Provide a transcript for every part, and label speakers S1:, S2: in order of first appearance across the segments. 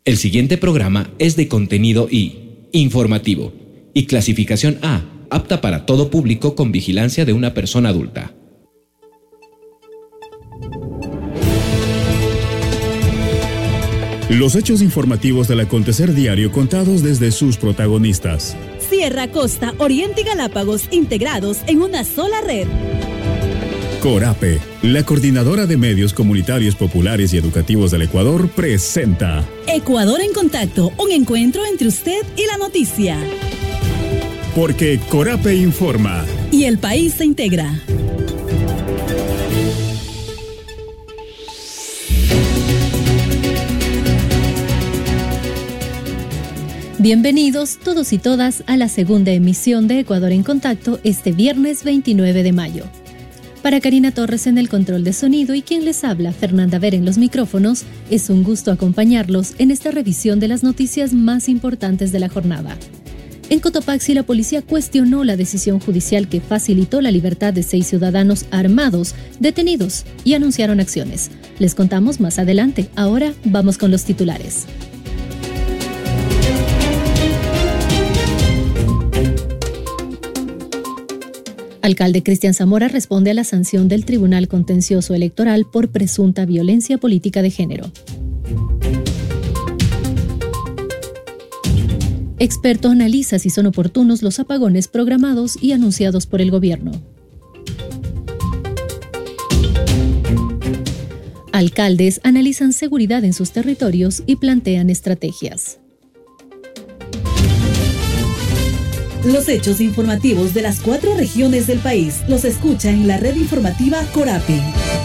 S1: El siguiente programa es de contenido informativo y clasificación A, apta para todo público con vigilancia de una persona adulta.
S2: Los hechos informativos del acontecer diario contados desde sus protagonistas.
S3: Sierra, Costa, Oriente y Galápagos integrados en una sola red.
S2: Corape, la coordinadora de medios comunitarios populares y educativos del Ecuador, presenta
S3: Ecuador en Contacto, un encuentro entre usted y la noticia.
S2: Porque Corape informa.
S3: Y el país se integra. Bienvenidos todos y todas a la segunda emisión de Ecuador en Contacto este viernes 29 de mayo. Para Karina Torres en el control de sonido y quien les habla, Fernanda Vera en los micrófonos, es un gusto acompañarlos en esta revisión de las noticias más importantes de la jornada. En Cotopaxi, la policía cuestionó la decisión judicial que facilitó la libertad de 6 ciudadanos armados detenidos y anunciaron acciones. Les contamos más adelante. Ahora vamos con los titulares. Alcalde Cristian Zamora responde a la sanción del Tribunal Contencioso Electoral por presunta violencia política de género. Experto analiza si son oportunos los apagones programados y anunciados por el gobierno. Alcaldes analizan seguridad en sus territorios y plantean estrategias. Los hechos informativos de las 4 regiones del país los escucha en la red informativa Corape.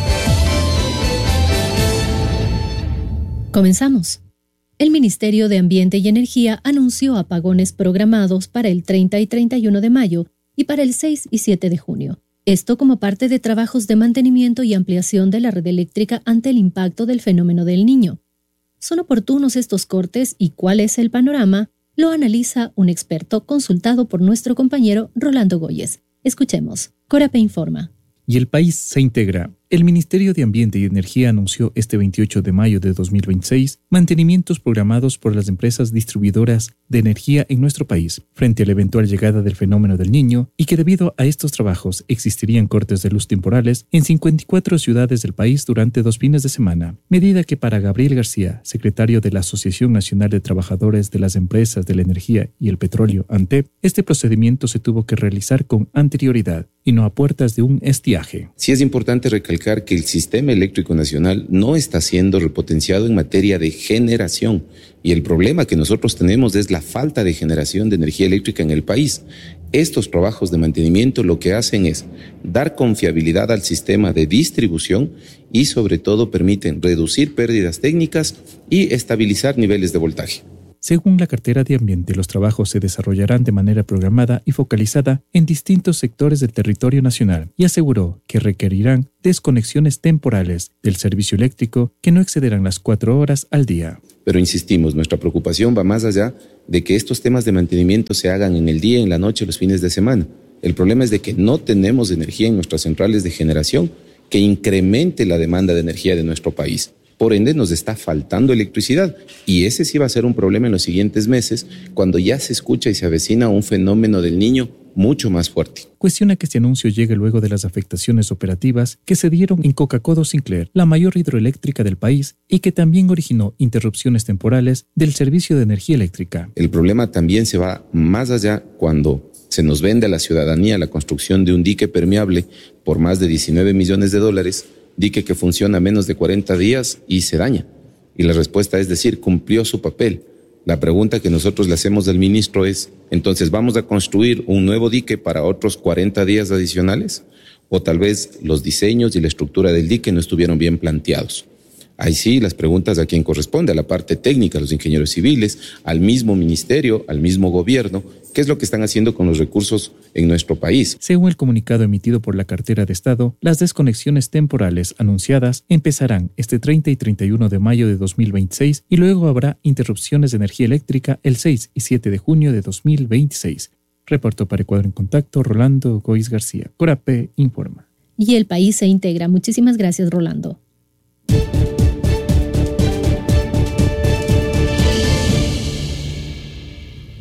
S3: Comenzamos. El Ministerio de Ambiente y Energía anunció apagones programados para el 30 y 31 de mayo y para el 6 y 7 de junio. Esto como parte de trabajos de mantenimiento y ampliación de la red eléctrica ante el impacto del fenómeno del Niño. ¿Son oportunos estos cortes y cuál es el panorama? Lo analiza un experto consultado por nuestro compañero Rolando Goyes. Escuchemos. Corape informa.
S4: Y el país se integra. El Ministerio de Ambiente y Energía anunció este 28 de mayo de 2026 mantenimientos programados por las empresas distribuidoras de energía en nuestro país frente a la eventual llegada del fenómeno del Niño y que debido a estos trabajos existirían cortes de luz temporales en 54 ciudades del país durante 2 fines de semana. Medida que para Gabriel García, secretario de la Asociación Nacional de Trabajadores de las Empresas de la Energía y el Petróleo, ANTEP, este procedimiento se tuvo que realizar con anterioridad y no a puertas de un estiaje.
S5: Sí es importante recalcar que el sistema eléctrico nacional no está siendo repotenciado en materia de generación y el problema que nosotros tenemos es la falta de generación de energía eléctrica en el país. Estos trabajos de mantenimiento lo que hacen es dar confiabilidad al sistema de distribución y sobre todo permiten reducir pérdidas técnicas y estabilizar niveles de voltaje.
S4: Según la cartera de Ambiente, los trabajos se desarrollarán de manera programada y focalizada en distintos sectores del territorio nacional y aseguró que requerirán desconexiones temporales del servicio eléctrico que no excederán las 4 horas al día.
S5: Pero insistimos, nuestra preocupación va más allá de que estos temas de mantenimiento se hagan en el día, en la noche, los fines de semana. El problema es de que no tenemos energía en nuestras centrales de generación que incremente la demanda de energía de nuestro país. Por ende, nos está faltando electricidad y ese sí va a ser un problema en los siguientes meses cuando ya se escucha y se avecina un fenómeno del Niño mucho más fuerte.
S4: Cuestiona que este anuncio llegue luego de las afectaciones operativas que se dieron en Coca-Codo Sinclair, la mayor hidroeléctrica del país, y que también originó interrupciones temporales del servicio de energía eléctrica.
S5: El problema también se va más allá cuando se nos vende a la ciudadanía la construcción de un dique permeable por más de $19 millones, dique que funciona menos de 40 días y se daña. Y la respuesta es decir, cumplió su papel. La pregunta que nosotros le hacemos al ministro es, entonces, ¿vamos a construir un nuevo dique para otros 40 días adicionales? O tal vez los diseños y la estructura del dique no estuvieron bien planteados. Ahí sí, las preguntas a quien corresponde, a la parte técnica, a los ingenieros civiles, al mismo ministerio, al mismo gobierno, ¿qué es lo que están haciendo con los recursos en nuestro país?
S4: Según el comunicado emitido por la cartera de Estado, las desconexiones temporales anunciadas empezarán este 30 y 31 de mayo de 2026 y luego habrá interrupciones de energía eléctrica el 6 y 7 de junio de 2026. Reportó para Ecuador en Contacto, Rolando Goyes García. Corape informa.
S3: Y el país se integra. Muchísimas gracias, Rolando.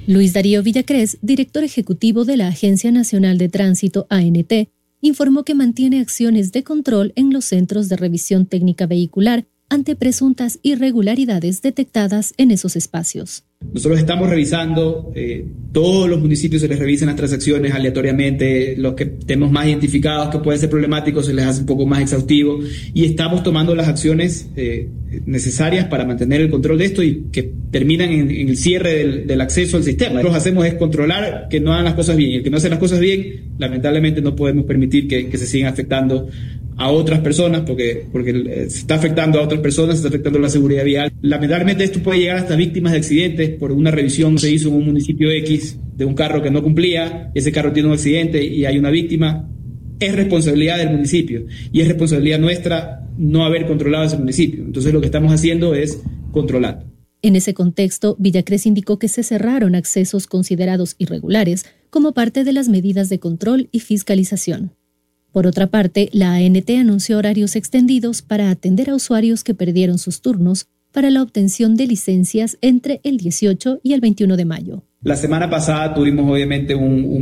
S3: Luis Darío Villacrés, director ejecutivo de la Agencia Nacional de Tránsito, ANT, informó que mantiene acciones de control en los centros de revisión técnica vehicular ante presuntas irregularidades detectadas en esos espacios.
S6: Nosotros estamos revisando, todos los municipios se les revisan las transacciones aleatoriamente, los que tenemos más identificados que pueden ser problemáticos se les hace un poco más exhaustivo y estamos tomando las acciones necesarias para mantener el control de esto y que terminan en el cierre del acceso al sistema. Lo que nosotros hacemos es controlar que no hagan las cosas bien y el que no hace las cosas bien, lamentablemente no podemos permitir que se sigan afectando a otras personas porque se está afectando a otras personas, se está afectando la seguridad vial. Lamentablemente esto puede llegar hasta víctimas de accidentes por una revisión que se hizo en un municipio X de un carro que no cumplía, ese carro tiene un accidente y hay una víctima. Es responsabilidad del municipio y es responsabilidad nuestra no haber controlado ese municipio. Entonces lo que estamos haciendo es controlar.
S3: En ese contexto, Villacrés indicó que se cerraron accesos considerados irregulares como parte de las medidas de control y fiscalización. Por otra parte, la ANT anunció horarios extendidos para atender a usuarios que perdieron sus turnos para la obtención de licencias entre el 18 y el 21 de mayo.
S6: La semana pasada tuvimos obviamente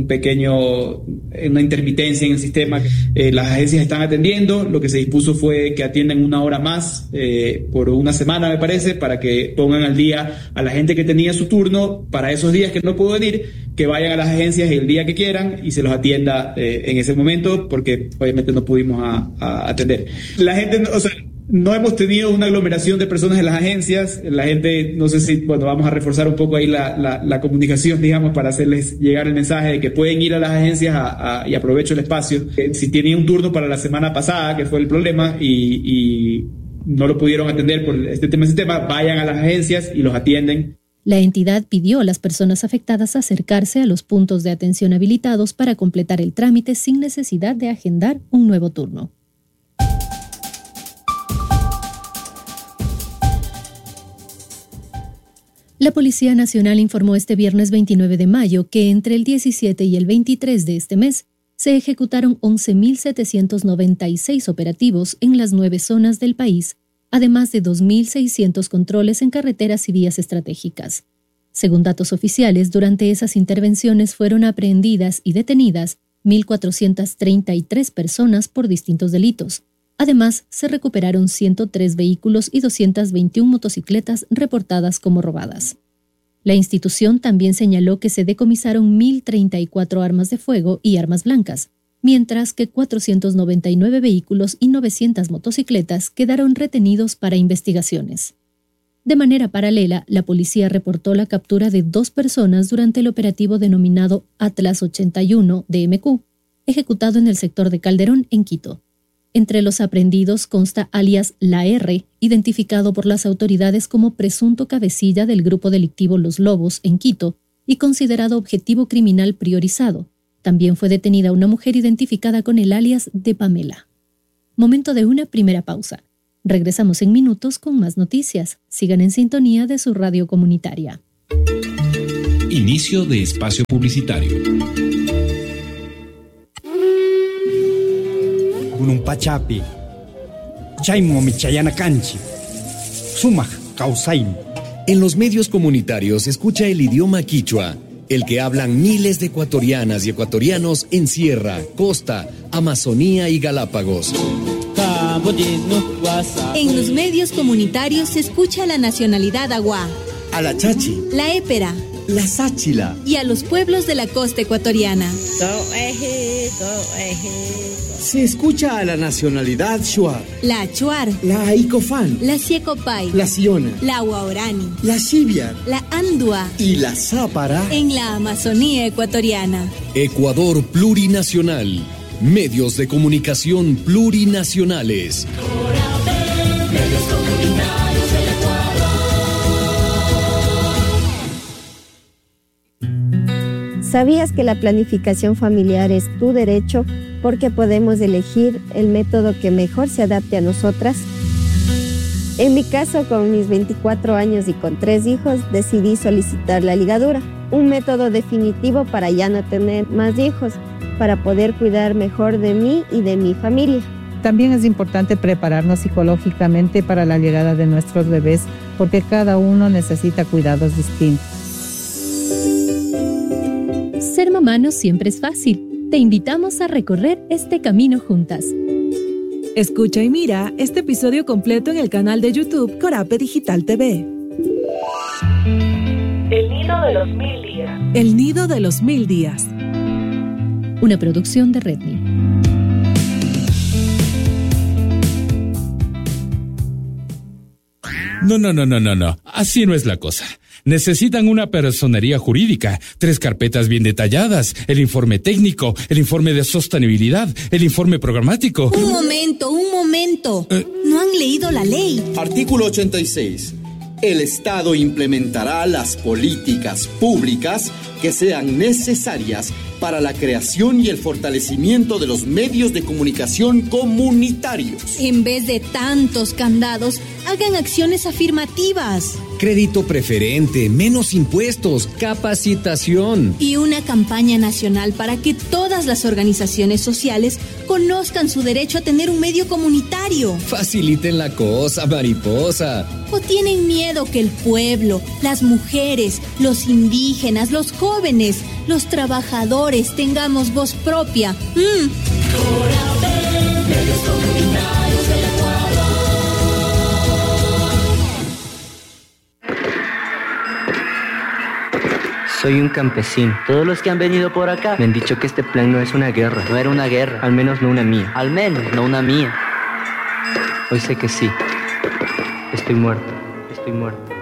S6: una intermitencia en el sistema. Las agencias están atendiendo, lo que se dispuso fue que atiendan una hora más por una semana, me parece, para que pongan al día a la gente que tenía su turno para esos días que no pudo venir, que vayan a las agencias el día que quieran y se los atienda en ese momento, porque obviamente no pudimos atender. La gente, no hemos tenido una aglomeración de personas en las agencias. La gente, no sé si, vamos a reforzar un poco ahí la comunicación, digamos, para hacerles llegar el mensaje de que pueden ir a las agencias y aprovecho el espacio. Si tenían un turno para la semana pasada, que fue el problema, y no lo pudieron atender por este tema, vayan a las agencias y los atienden.
S3: La entidad pidió a las personas afectadas acercarse a los puntos de atención habilitados para completar el trámite sin necesidad de agendar un nuevo turno. La Policía Nacional informó este viernes 29 de mayo que entre el 17 y el 23 de este mes se ejecutaron 11.796 operativos en las 9 zonas del país, además de 2.600 controles en carreteras y vías estratégicas. Según datos oficiales, durante esas intervenciones fueron aprehendidas y detenidas 1.433 personas por distintos delitos. Además, se recuperaron 103 vehículos y 221 motocicletas reportadas como robadas. La institución también señaló que se decomisaron 1.034 armas de fuego y armas blancas, mientras que 499 vehículos y 900 motocicletas quedaron retenidos para investigaciones. De manera paralela, la policía reportó la captura de 2 personas durante el operativo denominado Atlas 81 DMQ, ejecutado en el sector de Calderón, en Quito. Entre los aprehendidos consta alias La R, identificado por las autoridades como presunto cabecilla del grupo delictivo Los Lobos en Quito y considerado objetivo criminal priorizado. También fue detenida una mujer identificada con el alias de Pamela. Momento de una primera pausa. Regresamos en minutos con más noticias. Sigan en sintonía de su radio comunitaria.
S1: Inicio de espacio publicitario.
S7: Gunung Pachapi, Chaimo Michayana Canchi, Sumaj Causaim.
S8: En los medios comunitarios se escucha el idioma quichua, el que hablan miles de ecuatorianas y ecuatorianos en Sierra, Costa, Amazonía y Galápagos.
S9: En los medios comunitarios se escucha la nacionalidad agua,
S7: A la Chachi,
S9: la épera,
S7: la Sáchila
S9: y a los pueblos de la costa ecuatoriana.
S7: Se escucha a la nacionalidad Shuar,
S9: La Achuar,
S7: la Icofán,
S9: la Siecopay,
S7: la Siona,
S9: la Huaorani,
S7: la Xiviar
S9: la Andua
S7: y la Zápara.
S9: en la Amazonía ecuatoriana.
S8: Ecuador Plurinacional. Medios de comunicación plurinacionales.
S10: ¿Sabías que la planificación familiar es tu derecho porque podemos elegir el método que mejor se adapte a nosotras? En mi caso, con mis 24 años y con 3 hijos, decidí solicitar la ligadura, un método definitivo para ya no tener más hijos, para poder cuidar mejor de mí y de mi familia.
S11: También es importante prepararnos psicológicamente para la llegada de nuestros bebés, porque cada uno necesita cuidados distintos.
S3: humano siempre es fácil. Te invitamos a recorrer este camino juntas.
S12: Escucha y mira este episodio completo en el canal de YouTube Corape Digital TV.
S13: El nido de los 1000 días.
S12: El nido de los 1000 días.
S3: Una producción de Redmi.
S14: No. Así no es la cosa. Necesitan una personería jurídica, 3 carpetas bien detalladas, el informe técnico, el informe de sostenibilidad, el informe programático.
S9: Un momento. ¿No han leído la ley?
S7: Artículo 86. El Estado implementará las políticas públicas que sean necesarias para la creación y el fortalecimiento de los medios de comunicación comunitarios.
S9: En vez de tantos candados, hagan acciones afirmativas.
S8: Crédito preferente, menos impuestos, capacitación.
S9: Y una campaña nacional para que todas las organizaciones sociales conozcan su derecho a tener un medio comunitario.
S8: Faciliten la cosa, mariposa.
S9: ¿O tienen miedo que el pueblo, las mujeres, los indígenas, los jóvenes, los trabajadores tengamos voz propia?
S15: Soy un campesino. Todos los que han venido por acá me han dicho que este plan no es una guerra. No era una guerra, al menos no una mía. Al menos no una mía. Hoy sé que sí. Estoy muerto.